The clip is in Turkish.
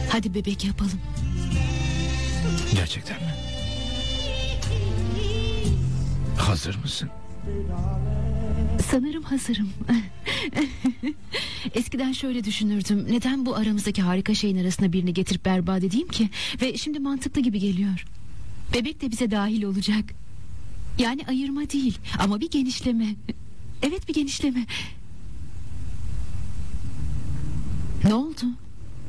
Hadi bebek yapalım. Gerçekten mi? Hazır mısın? Sanırım hazırım. Eskiden şöyle düşünürdüm. Neden bu aramızdaki harika şeyin arasına birini getirip berbat edeyim ki? Ve şimdi mantıklı gibi geliyor. Bebek de bize dahil olacak. Yani ayırma değil ama bir genişleme. Evet, bir genişleme. Ne oldu?